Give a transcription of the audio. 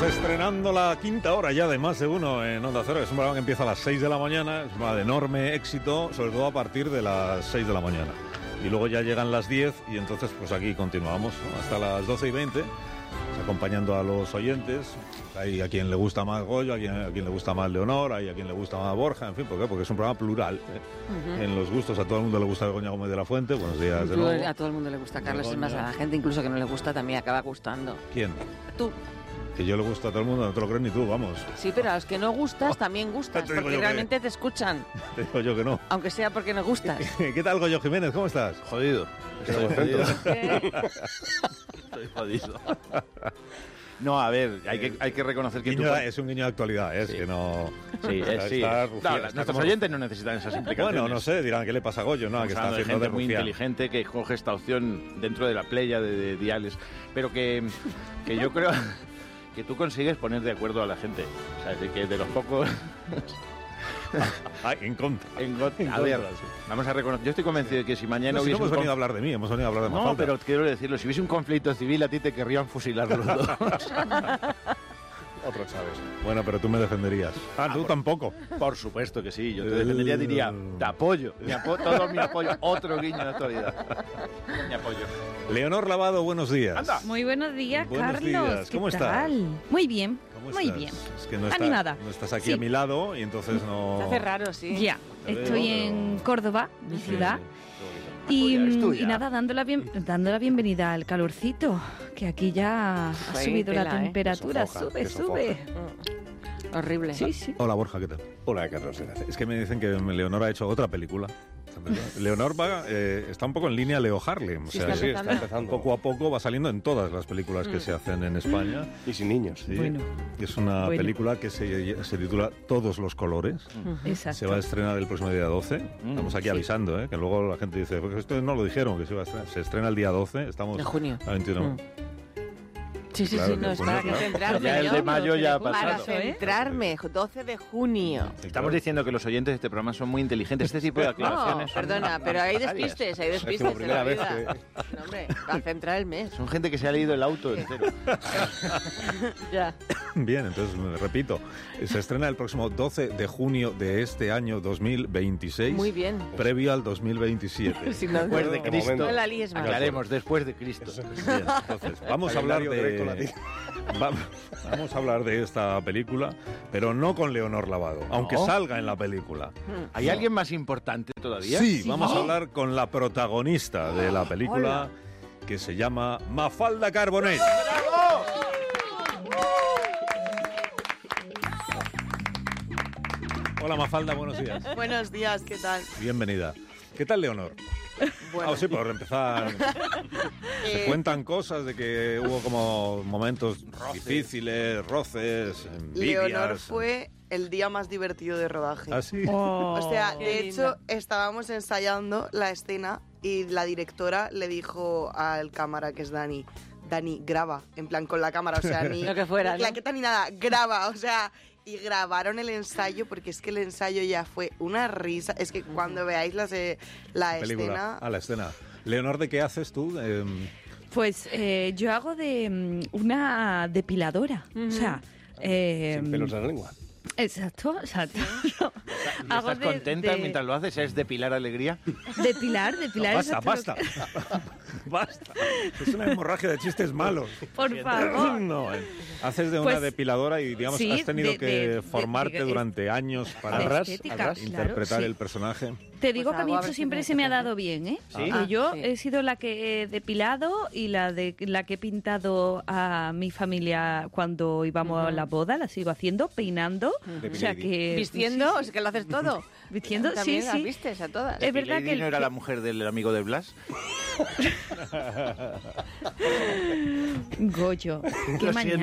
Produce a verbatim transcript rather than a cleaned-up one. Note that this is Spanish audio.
estrenando la quinta hora ya de Más de Uno en Onda Cero. Es un programa que empieza a las seis de la mañana, es un programa de enorme éxito, sobre todo a partir de las seis de la mañana. Y luego ya llegan las diez y entonces pues aquí continuamos, ¿no? Hasta las doce y veinte, acompañando a los oyentes. Hay a quien le gusta más Goyo, a quien, a quien le gusta más Leonor, hay a quien le gusta más Borja, en fin, ¿por qué? Porque es un programa plural, ¿eh? Uh-huh. En los gustos, a todo el mundo le gusta Begoña Gómez de la Fuente. Buenos días de nuevo. A todo el mundo le gusta Carlos, Begoña. Es más, a la gente incluso que no le gusta también acaba gustando. ¿Quién? Tú. Que yo le gusto a todo el mundo, no te lo crees ni tú, vamos. Sí, pero a los que no gustas también gustas, te porque realmente que... te escuchan. Te digo yo que no. Aunque sea porque no gustas. ¿Qué tal, Goyo Jiménez? ¿Cómo estás? Jodido. Estoy jodido. Estoy jodido. No, a ver, hay que, hay que reconocer que... Guiño, tú... Es un guiño de actualidad, ¿eh? Es sí. que no... Sí, es, sí. Está no, rufián, nuestros como... oyentes no necesitan esas implicaciones. Bueno, no sé, dirán, ¿qué le pasa a Goyo? No, que está haciendo de, gente de muy rufián. Inteligente que coge esta opción dentro de la playa de, de diales, pero que, que yo creo que tú consigues poner de acuerdo a la gente. O sea, de que de los pocos... Ah, en contra. En contra. En a ver, sí. Vamos a reconocer. Yo estoy convencido de que si mañana no, hubiese. Si no hemos un venido conf... a hablar de mí, hemos venido a hablar de No, Mafalda. pero quiero decirlo, si hubiese un conflicto civil, a ti te querrían fusilar los dos. Otro Chávez. Bueno, pero tú me defenderías. Ah, ah tú por, tampoco. Por supuesto que sí. Yo te defendería, diría, te apoyo. Mi apo todo mi apoyo. Otro guiño de actualidad. Mi apoyo. Leonor Lavado, buenos días. Anda. Muy buenos días, buenos Carlos. Días. ¿Cómo ¿Qué estás? Tal? Muy bien. ¿Cómo Muy estás? bien. Es que no, está, Animada. no estás aquí sí. a mi lado y entonces no... Se hace raro, sí. Ya. Te Estoy veo, en pero... Córdoba, mi sí. ciudad. Y, y nada, dando la, bien, dando la bienvenida al calorcito, que aquí ya ha sí, subido tela, la temperatura. ¿eh? Sofoca, sube, sube. Mm. Horrible. Sí, sí. Hola, Borja, ¿qué tal? Hola, Carlos. Es que me dicen que Leonor ha hecho otra película. Leonor va, eh, está un poco en línea Leo Harlem. O sí, sea, está sí, empezando. está empezando. Poco a poco va saliendo en todas las películas que mm. se hacen en España. Y sin niños. Sí. Bueno. Es una bueno. película que se, se titula Todos los colores. Uh-huh. Exacto. Se va a estrenar el próximo día doce. Mm. Estamos aquí sí. avisando, ¿eh? Que luego la gente dice, porque esto no lo dijeron, que se iba a estrenar. Se estrena el día doce. Estamos de junio. a veintiuno. Mm. Sí, sí, claro, sí, no, es para que centrarme. Ya el de mayo ya ha Para pasado. centrarme, doce de junio. Estamos diciendo que los oyentes de este programa son muy inteligentes. Este tipo de aclaraciones. No, perdona, pero hay despistes, hay despistes. Es primera en la vez vida. que... No, hombre, para centrar el mes. Son gente que se ha leído el auto entero. Ya. Bien, entonces me repito, se estrena el próximo doce de junio de este año dos mil veintiséis. Muy bien. Previo al dos mil veintisiete. Si no, después de Cristo. No la líes más. Aclaremos, después de Cristo. Bien, entonces, vamos a hablar de... Vamos, vamos a hablar de esta película, pero no con Leonor Lavado, no. aunque salga en la película. ¿Hay no. alguien más importante todavía? Sí, sí, vamos ¿no? a hablar con la protagonista de la película, Hola. que se llama Mafalda Carbonell. ¡Bravo! Hola Mafalda, buenos días. Buenos días, ¿qué tal? Bienvenida. ¿Qué tal, Leonor? Bueno. Ah, sí, por empezar. Se cuentan cosas de que hubo como momentos roces. difíciles, roces, envidias. Leonor fue el día más divertido de rodaje. ¿Ah, sí? Oh, o sea, de hecho, linda. estábamos ensayando la escena y la directora le dijo al cámara, que es Dani, Dani, graba, en plan con la cámara, o sea, ni lo que fuera, ¿no? la que ni nada, graba, o sea, y grabaron el ensayo porque es que el ensayo ya fue una risa, es que cuando veáis la, la escena... Ah, la escena. Leonor, ¿de qué haces tú? Eh... Pues eh, yo hago de um, una depiladora, uh-huh. o sea... Eh, Sin pelos en la lengua. Exacto, exacto. ¿Y estás de, contenta de... mientras lo haces? ¿Es depilar alegría? Depilar, depilar. No, basta, basta. Que... basta. Es una hemorragia de chistes malos. Por favor. No, eh. Haces de una pues, depiladora y, digamos, sí, has tenido de, que de, formarte de, de, durante años para arras, arras, interpretar claro, el sí. personaje. Te digo pues que a mí eso siempre se me ha dado bien, ¿eh? ¿Sí? Ah, yo sí. he sido la que he depilado y la de la que he pintado a mi familia cuando íbamos uh-huh. a la boda, la sigo haciendo, peinando, uh-huh. o sea que... Vistiendo, sí, sí. es que lo haces todo. Vistiendo, también sí, las sí. vistes a todas. Es verdad que... ¿No era la mujer del amigo de Blas? Goyo, qué mañana.